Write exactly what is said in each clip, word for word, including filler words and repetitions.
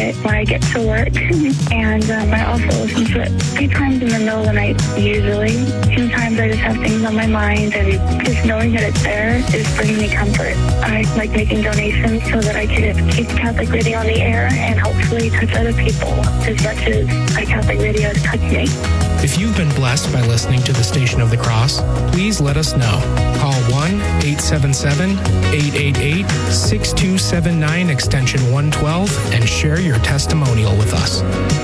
it when I get to work. And um, I also listen to it a few times in the middle of the night, usually. Sometimes I just have things on my mind, and just knowing that it's there is bringing me comfort. I like making donations so that I can keep Catholic Radio on the air and hopefully touch other people as much as my Catholic Radio has touched me. If you've been blessed by listening to the Station of the Cross, please let us know. Call one eight seven seven, eight eight eight, six two seven nine extension one twelve and share your testimonial with us.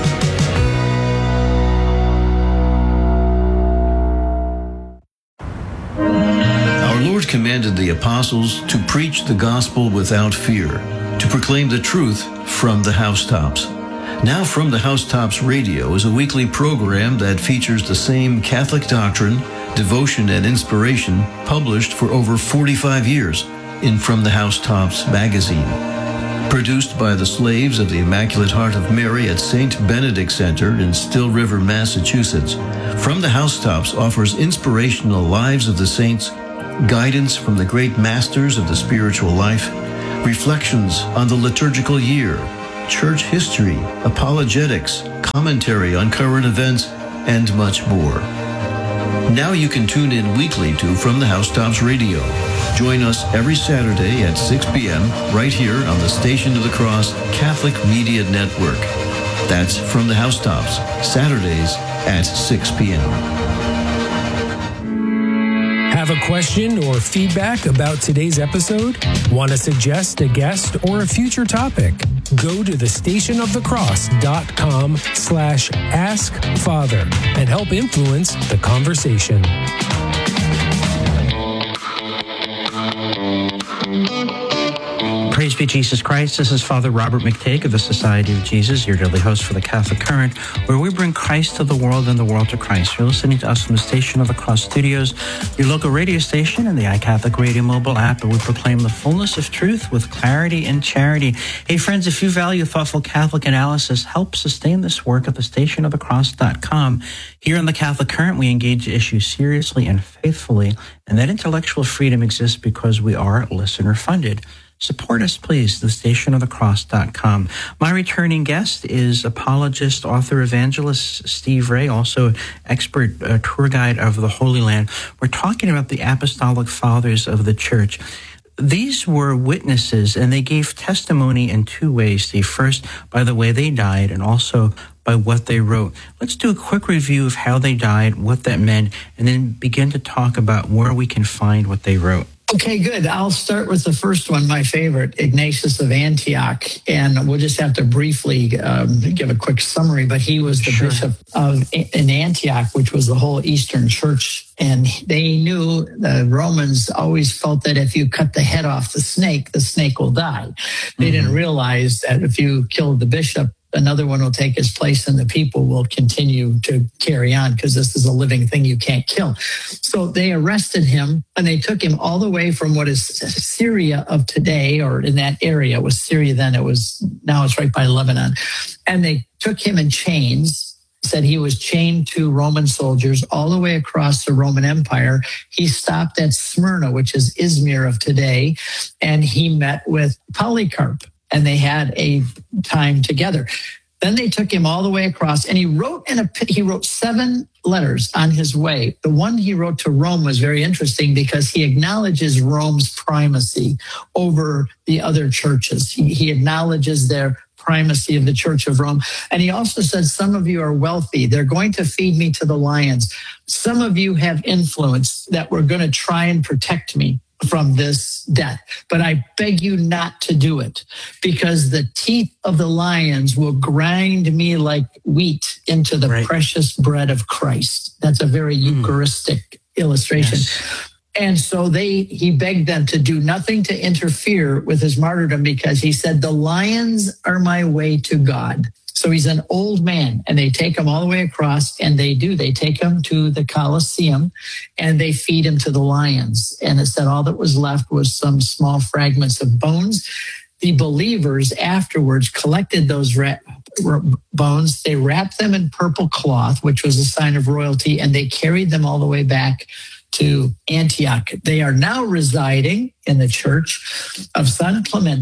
Our Lord commanded the apostles to preach the gospel without fear, to proclaim the truth from the housetops. Now From the Housetops Radio is a weekly program that features the same Catholic doctrine, devotion, and inspiration published for over forty-five years in From the Housetops magazine. Produced by the slaves of the Immaculate Heart of Mary at Saint Benedict Center in Still River, Massachusetts, From the Housetops offers inspirational lives of the saints, guidance from the great masters of the spiritual life, reflections on the liturgical year, church history, apologetics, commentary on current events, and much more. Now you can tune in weekly to From the Housetops Radio. Join us every Saturday at six p.m. right here on the Station of the Cross Catholic Media Network. That's From the Housetops, Saturdays at six p.m. Have a question or feedback about today's episode? Want to suggest a guest or a future topic? Go to thestationofthecross.com slash ask father and help influence the conversation. Praise be Jesus Christ. This is Father Robert McTague of the Society of Jesus, your daily host for the Catholic Current, where we bring Christ to the world and the world to Christ. You're listening to us from the Station of the Cross Studios, your local radio station, and the iCatholic Radio mobile app, where we proclaim the fullness of truth with clarity and charity. Hey, friends, if you value thoughtful Catholic analysis, help sustain this work at the station of the cross dot com. Here on the Catholic Current, we engage issues seriously and faithfully, and that intellectual freedom exists because we are listener-funded. Support us, please, the station of the cross dot com. My returning guest is apologist, author, evangelist Steve Ray, also expert uh, tour guide of the Holy Land. We're talking about the apostolic fathers of the church. These were witnesses, and they gave testimony in two ways, Steve. First, by the way they died, and also by what they wrote. Let's do a quick review of how they died, what that meant, and then begin to talk about where we can find what they wrote. Okay, good. I'll start with the first one, my favorite, Ignatius of Antioch. And we'll just have to briefly um, give a quick summary, but he was the sure. bishop of in Antioch, which was the whole Eastern Church. And they knew, the Romans always felt that if you cut the head off the snake, the snake will die. They mm-hmm. didn't realize that if you killed the bishop, another one will take his place and the people will continue to carry on because this is a living thing you can't kill. So they arrested him and they took him all the way from what is Syria of today, or in that area. It was Syria then, it was, now it's right by Lebanon. And they took him in chains, said he was chained to Roman soldiers all the way across the Roman Empire. He stopped at Smyrna, which is Izmir of today, and he met with Polycarp. And they had a time together. Then they took him all the way across, and he wrote in a he wrote seven letters on his way. The one he wrote to Rome was very interesting because he acknowledges Rome's primacy over the other churches. He, he acknowledges their primacy of the Church of Rome. And he also said, some of you are wealthy. They're going to feed me to the lions. Some of you have influence that were going to try and protect me from this death. But I beg you not to do it, because the teeth of the lions will grind me like wheat into the right. precious bread of Christ. That's a very mm. Eucharistic illustration. Yes. And so they, he begged them to do nothing to interfere with his martyrdom, because he said, the lions are my way to God. So he's an old man, and they take him all the way across, and they do. They take him to the Colosseum, and they feed him to the lions. And it said all that was left was some small fragments of bones. The believers afterwards collected those ra- ra- bones. They wrapped them in purple cloth, which was a sign of royalty, and they carried them all the way back to Antioch. They are now residing in the church of San Clemente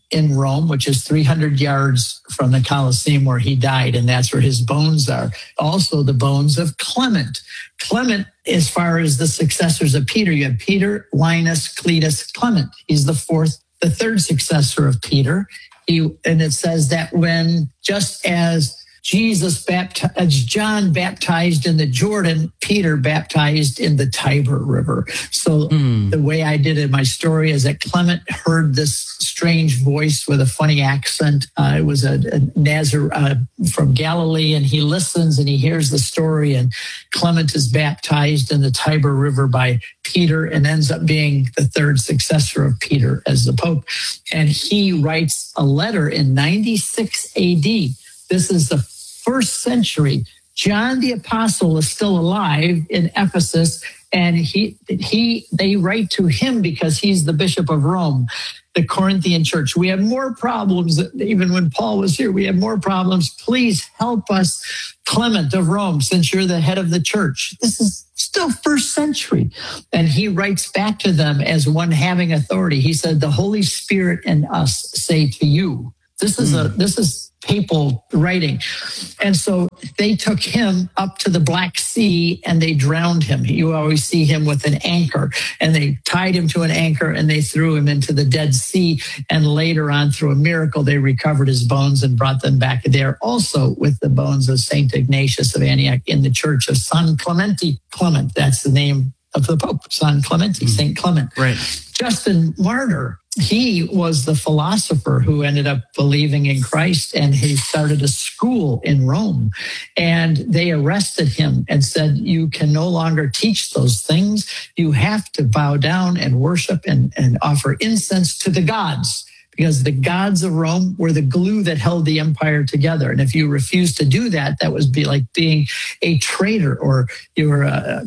in Rome, which is three hundred yards from the Colosseum where he died, and that's where his bones are. Also, the bones of Clement. Clement, as far as the successors of Peter, you have Peter, Linus, Cletus, Clement. He's the fourth, the third successor of Peter. He, and it says that when, just as Jesus baptized, as John baptized in the Jordan, Peter baptized in the Tiber River. So mm. the way I did it in my story is that Clement heard this strange voice with a funny accent. Uh, it was a, a Nazar uh, from Galilee, and he listens and he hears the story. And Clement is baptized in the Tiber River by Peter and ends up being the third successor of Peter as the Pope. And he writes a letter in ninety-six A D. This is the first century. John the Apostle is still alive in Ephesus, and he he they write to him because he's the Bishop of Rome, the Corinthian church. We have more problems, even when Paul was here, we have more problems. Please help us, Clement of Rome, since you're the head of the church. This is still first century. And he writes back to them as one having authority. He said, the Holy Spirit and us say to you. This is a this is papal writing. And so they took him up to the Black Sea and they drowned him. You always see him with an anchor, and they tied him to an anchor and they threw him into the Dead Sea. And later on, through a miracle, they recovered his bones and brought them back there, also with the bones of Saint Ignatius of Antioch in the church of San Clemente. Clement, that's the name of the Pope, San Clemente, mm-hmm. Saint Clement. Right. Justin Martyr, he was the philosopher who ended up believing in Christ, and he started a school in Rome. And they arrested him and said, you can no longer teach those things. You have to bow down and worship and, and offer incense to the gods, because the gods of Rome were the glue that held the empire together. And if you refused to do that, that was be like being a traitor, or you were a,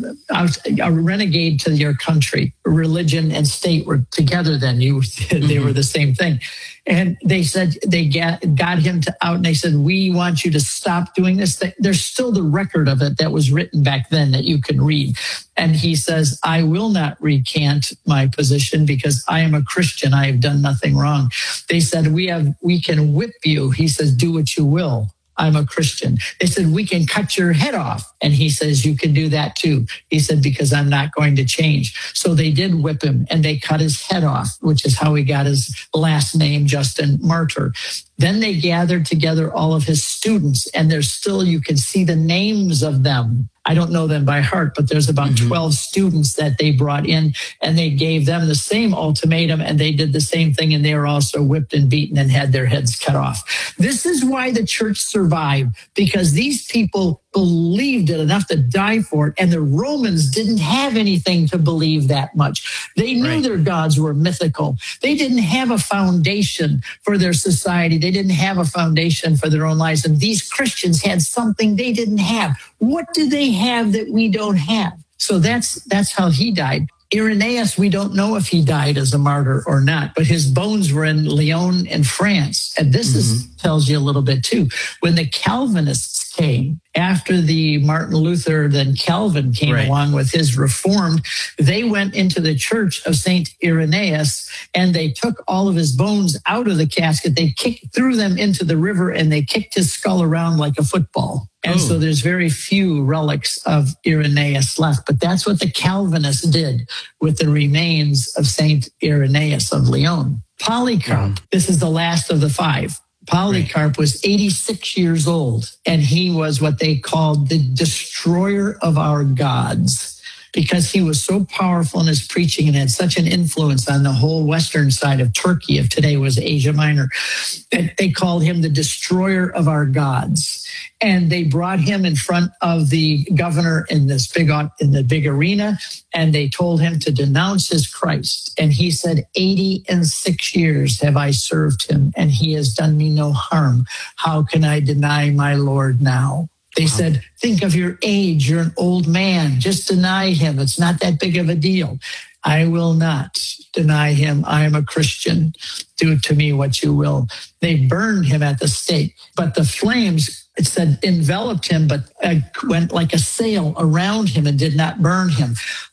a renegade to your country. Religion and state were together then. You, mm-hmm. They were the same thing. And they said, they got, got him to out, and they said, we want you to stop doing this. There's still the record of it that was written back then that you can read. And he says, I will not recant my position because I am a Christian. I have done nothing wrong. They said, we have, we can whip you. He says, do what you will. I'm a Christian. They said, we can cut your head off. And he says, you can do that too. He said, because I'm not going to change. So they did whip him and they cut his head off, which is how he got his last name, Justin Martyr. Then they gathered together all of his students, and there's still, you can see the names of them. I don't know them by heart, but there's about mm-hmm. twelve students that they brought in, and they gave them the same ultimatum, and they did the same thing, and they were also whipped and beaten and had their heads cut off. This is why the church survived, because these people believed it enough to die for it, and the Romans didn't have anything to believe that much. They knew right. their gods were mythical. They didn't have a foundation for their society. They didn't have a foundation for their own lives, and these Christians had something they didn't have. What do they have that we don't have? So that's that's how he died. Irenaeus, we don't know if he died as a martyr or not, but his bones were in Lyon in France. And this mm-hmm. is, tells you a little bit too. When the Calvinists came, after the Martin Luther, then Calvin came right. along with his Reformed, they went into the church of Saint Irenaeus and they took all of his bones out of the casket. They kicked, threw them into the river, and they kicked his skull around like a football. And oh. so there's very few relics of Irenaeus left. But that's what the Calvinists did with the remains of Saint Irenaeus of Lyon. Polycarp, wow. this is the last of the five. Polycarp right. was eighty-six years old, and he was what they called the destroyer of our gods, because he was so powerful in his preaching and had such an influence on the whole western side of Turkey, of today was Asia Minor, that they called him the destroyer of our gods. And they brought him in front of the governor in this big in the big arena, and they told him to denounce his Christ. And he said, eighty and six years have I served him, and he has done me no harm. How can I deny my Lord now? They wow. said, think of your age. You're an old man. Just deny him. It's not that big of a deal. I will not deny him. I am a Christian. Do to me what you will. They burned him at the stake, but the flames, it said, enveloped him, but uh, went like a sail around him and did not burn him.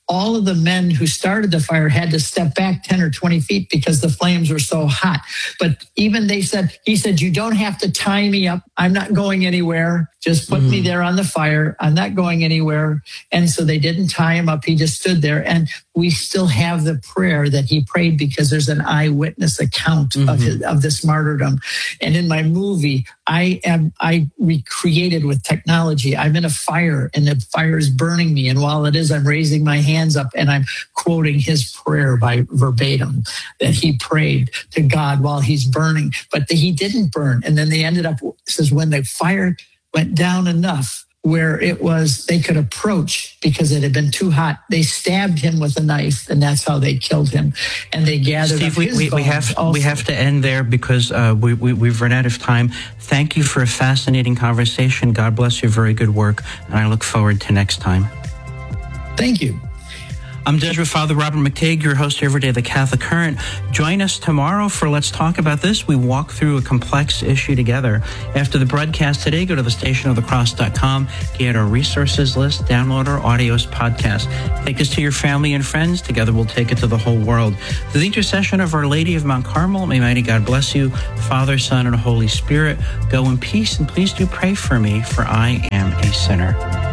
all of the men who started the fire had to step back ten or twenty feet because the flames were so hot. But even they said, he said, you don't have to tie me up. I'm not going anywhere. Just put mm-hmm. me there on the fire. I'm not going anywhere. And so they didn't tie him up. He just stood there. And we still have the prayer that he prayed because there's an eyewitness account mm-hmm. of his, of this martyrdom. And in my movie, I am I recreated with technology. I'm in a fire and the fire is burning me. And while it is, I'm raising my hands up and I'm quoting his prayer by verbatim that he prayed to God while he's burning. But the, he didn't burn. And then they ended up, it says when the fire went down enough where it was, they could approach because it had been too hot. They stabbed him with a knife, and that's how they killed him. And they gathered Steve, up we, his we, we have also. we have to end there because uh, we, we, we've run out of time. Thank you for a fascinating conversation. God bless you. Very good work. And I look forward to next time. Thank you. I'm Jesuit Father Robert McTague, your host every day, The Catholic Current. Join us tomorrow for Let's Talk About This. We walk through a complex issue together. After the broadcast today, go to the station of the cross dot com, get our resources list, download our audios podcast. Take this to your family and friends. Together we'll take it to the whole world. Through the intercession of Our Lady of Mount Carmel, may mighty God bless you, Father, Son, and Holy Spirit. Go in peace, and please do pray for me, for I am a sinner.